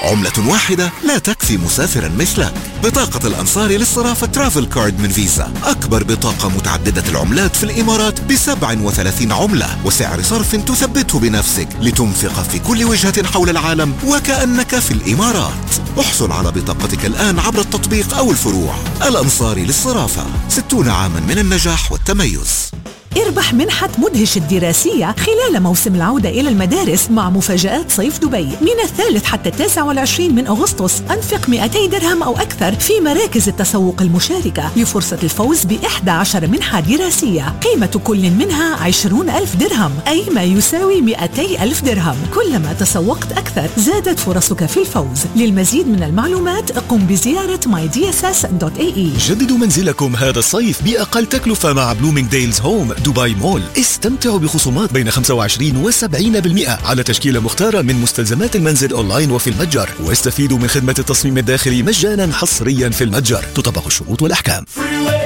عملة واحدة لا تكفي مسافرا مثلك. بطاقة الأنصاري للصرافة ترافل كارد من فيزا، أكبر بطاقة متعددة العملات في الإمارات ب37 عملة، وسعر صرف تثبته بنفسك لتنفق في كل وجهة حول العالم وكأنك في الإمارات. احصل على بطاقتك الآن عبر التطبيق أو الفروع. الأنصاري للصرافة، 60 عاما من النجاح والتميز. اربح منحة مدهش الدراسية خلال موسم العودة إلى المدارس مع مفاجآت صيف دبي من 3 حتى 29 من أغسطس. أنفق 200 درهم أو أكثر في مراكز التسوق المشاركة لفرصة الفوز ب11 منحة دراسية قيمة كل منها 20,000 درهم، أي ما يساوي 200,000 درهم. كلما تسوقت أكثر زادت فرصك في الفوز. للمزيد من المعلومات قم بزيارة mydss.ae. جددوا منزلكم هذا الصيف بأقل تكلفة مع بلومينغديلز هوم دبي مول. استمتعوا بخصومات بين 25 و70% على تشكيلة مختارة من مستلزمات المنزل أونلاين وفي المتجر، واستفيدوا من خدمة التصميم الداخلي مجانا حصريا في المتجر. تطبق الشروط والأحكام.